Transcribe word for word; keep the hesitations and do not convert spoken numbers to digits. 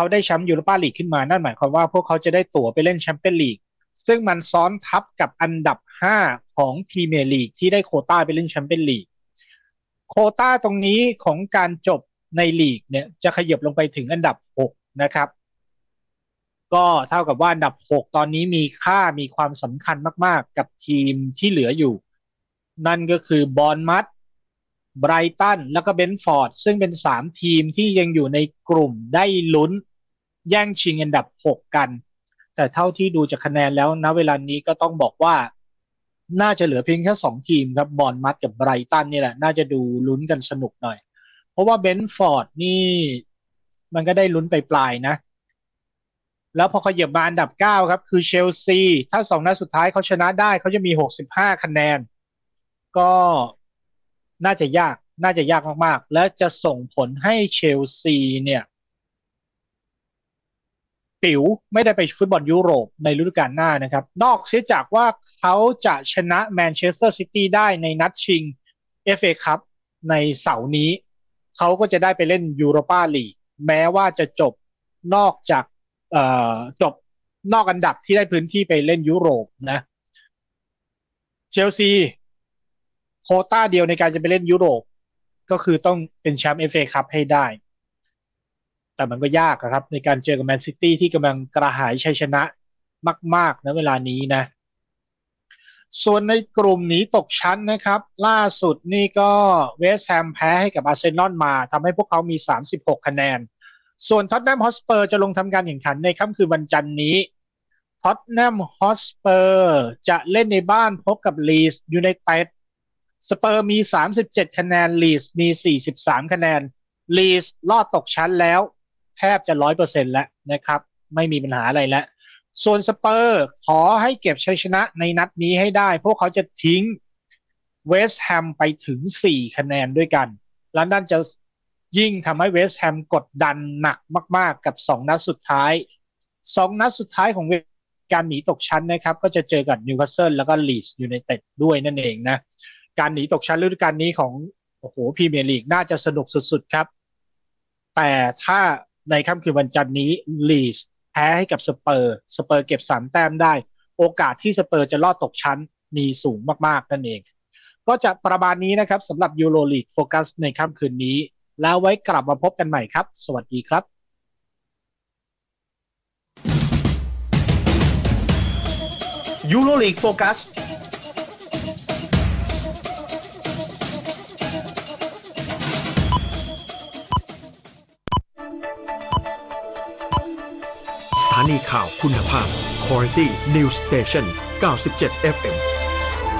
เขาได้แชมป์ยูโรปาลีกขึ้นมานั่นหมายความว่าพวกเขาจะได้ตั๋วไปเล่นแชมเปี้ยนลีกซึ่งมันซ้อนทับกับอันดับห้าของพรีเมียร์ลีกที่ได้โควต้าไปเล่นแชมเปี้ยนลีกโควต้าตรงนี้ของการจบในลีกเนี่ยจะขยับลงไปถึงอันดับหกนะครับก็เท่ากับว่าอันดับหกตอนนี้มีค่ามีความสำคัญมากๆกับทีมที่เหลืออยู่นั่นก็คือบอร์นมัธไบรตันแล้วก็เบนฟอร์ดซึ่งเป็นสามทีมที่ยังอยู่ในกลุ่มได้ลุ้นแย่งชิงอันดับหกกันแต่เท่าที่ดูจากคะแนนแล้วณเวลานี้ก็ต้องบอกว่าน่าจะเหลือเพียงแค่สองทีมครับบอร์นมัธกับไบรตันนี่แหละน่าจะดูลุ้นกันสนุกหน่อยเพราะว่าเบนฟอร์ดนี่มันก็ได้ลุ้นไปปลายๆนะแล้วพอเขาเหยียบมาอันดับเก้าครับคือเชลซีถ้าสองนัดสุดท้ายเขาชนะได้เขาจะมีหกสิบห้าคะแนนก็น่าจะยากน่าจะยากมากๆและจะส่งผลให้เชลซีเนี่ยปิ๋วไม่ได้ไปฟุตบอลยุโรปในฤดูกาลหน้านะครับนอกเสียจากว่าเขาจะชนะแมนเชสเตอร์ซิตี้ได้ในนัดชิง เอฟ เอ Cup ในเสาร์นี้เขาก็จะได้ไปเล่นยูโรปาลีกแม้ว่าจะจบนอกจากเอ่อจบนอกอันดับที่ได้พื้นที่ไปเล่นยุโรปนะเชลซีโควต้าเดียวในการจะไปเล่นยุโรปก็คือต้องเป็นแชมป์ เอฟ เอ Cup ให้ได้แต่มันก็ยากครับในการเจอกับแมนซิตี้ที่กำลังกระหายชัยชนะมากๆนะเวลานี้นะส่วนในกลุ่มหนีตกชั้นนะครับล่าสุดนี่ก็เวสต์แฮมแพ้ให้กับอาร์เซนอลมาทำให้พวกเขามีสามสิบหกคะแนนส่วนท็อตแนมฮอตสเปอร์จะลงทำการแข่งขันในค่ำคืนวันจันทร์นี้ท็อตแนมฮอตสเปอร์จะเล่นในบ้านพบกับลีดส์ยูไนเต็ดสเปอร์มีสามสิบเจ็ดคะแนนลีดส์มีสี่สิบสามคะแนนลีดส์ลอดตกชั้นแล้วแทบจะ ร้อยเปอร์เซ็นต์ แล้วนะครับไม่มีปัญหาอะไรแล้วส่วนสเปอร์ขอให้เก็บชัยชนะในนัดนี้ให้ได้พวกเขาจะทิ้งเวสต์แฮมไปถึงสี่คะแนนด้วยกันและนั่นจะยิ่งทำให้เวสต์แฮมกดดันหนักมากๆกับสองนัดสุดท้ายสองนัดสุดท้ายของการหนีตกชั้นนะครับก็จะเจอกับนิวคาสเซิลแล้วก็ลีดส์ยูไนเต็ดด้วยนั่นเองนะการหนีตกชั้นฤดูกาลนี้ของโอ้โหพรีเมียร์ลีกน่าจะสนุกสุดๆครับแต่ถ้าในค่ำคืนวันจันทร์นี้ลีดส์แพ้ให้กับสเปอร์สเปอร์เก็บสามแต้มได้โอกาสที่สเปอร์จะลอดตกชั้นมีสูงมากๆนั่นเองก็จะประมาณนี้นะครับสำหรับยูโรลีกโฟกัสในค่ำคืนนี้แล้วไว้กลับมาพบกันใหม่ครับสวัสดีครับยูโรลีกโฟกัสสถานีข่าวคุณภาพ Quality News Station เก้าสิบเจ็ด เอฟ เอ็ม